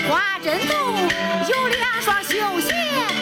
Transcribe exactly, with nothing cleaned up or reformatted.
花珍珠有两双绣鞋。